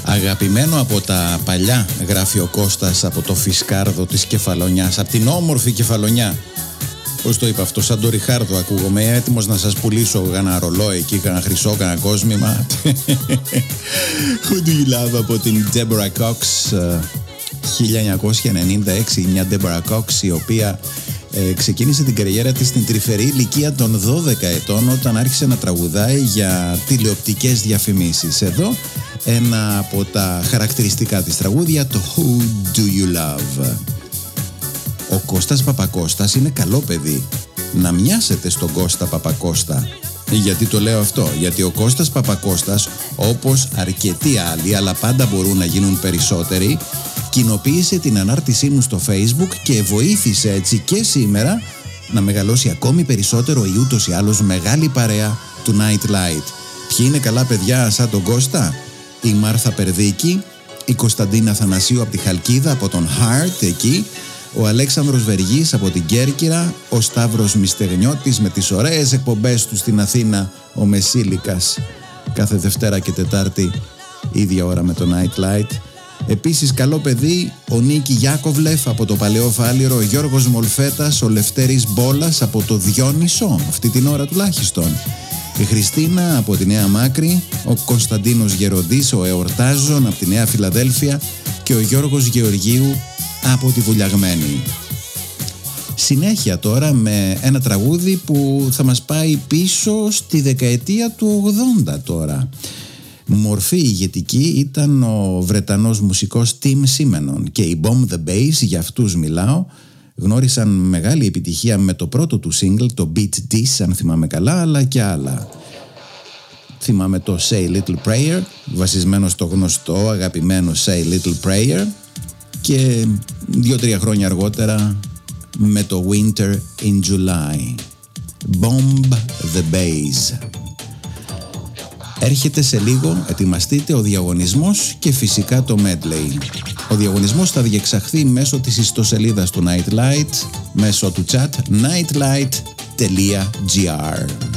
Αγαπημένο από τα παλιά, γράφει ο Κώστας από το Φισκάρδο της Κεφαλονιάς, από την όμορφη Κεφαλονιά. Πώς το είπα αυτό, σαν το Ριχάρδο ακούγομαι, έτοιμος να σας πουλήσω κανένα ρολόι εκεί, κανένα χρυσό, κανένα κόσμημα. Who do you love από την Deborah Cox, 1996, μια Deborah Cox η οποία ξεκίνησε την καριέρα της στην τρυφερή ηλικία των 12 ετών όταν άρχισε να τραγουδάει για τηλεοπτικές διαφημίσεις. Εδώ ένα από τα χαρακτηριστικά της τραγούδια, το Who do you love. Ο Κώστας Παπακώστας είναι καλό παιδί. Να μοιάσετε στον Κώστα Παπακώστα. Γιατί το λέω αυτό? Γιατί ο Κώστας Παπακώστας, όπως αρκετοί άλλοι, αλλά πάντα μπορούν να γίνουν περισσότεροι, κοινοποίησε την ανάρτησή μου στο Facebook και βοήθησε έτσι και σήμερα να μεγαλώσει ακόμη περισσότερο η ούτως ή άλλως μεγάλη παρέα του Nightlight. Ποιοι είναι καλά παιδιά σαν τον Κώστα? Η Μάρθα Περδίκη, η Κωνσταντίνα Θανασίου από τη Χαλκίδα, από τον Heart εκεί, ο Αλέξανδρος Βεργής από την Κέρκυρα, ο Σταύρος Μιστεγνιώτης με τις ωραίες εκπομπές του στην Αθήνα, ο Μεσήλικας κάθε Δευτέρα και Τετάρτη ίδια ώρα με το Nightlight. Επίσης καλό παιδί ο Νίκη Γιάκοβλεφ από το Παλαιό Φάληρο, ο Γιώργος Μολφέτας, ο Λευτέρης Μπόλας από το Διόνυσο, αυτή την ώρα τουλάχιστον, η Χριστίνα από τη Νέα Μάκρη, ο Κωνσταντίνος Γεροντής, ο Εορτάζων από τη Νέα Φιλαδέλφια και ο Γιώργος Γεωργίου από τη Βουλιαγμένη. Συνέχεια τώρα με ένα τραγούδι που θα μας πάει πίσω στη δεκαετία του 80 τώρα. Μορφή ηγετική ήταν ο Βρετανός μουσικός Tim Simenon και οι Bomb the Bass, για αυτούς μιλάω, γνώρισαν μεγάλη επιτυχία με το πρώτο του single, το Beat This αν θυμάμαι καλά, αλλά και άλλα. Θυμάμαι το Say Little Prayer, βασισμένο στο γνωστό αγαπημένο Say Little Prayer, και 2-3 χρόνια αργότερα με το Winter in July. Bomb the Bass. Έρχεται σε λίγο, ετοιμαστείτε, ο διαγωνισμός και φυσικά το medley. Ο διαγωνισμός θα διεξαχθεί μέσω της ιστοσελίδας του Nightlight, μέσω του chat nightlight.gr.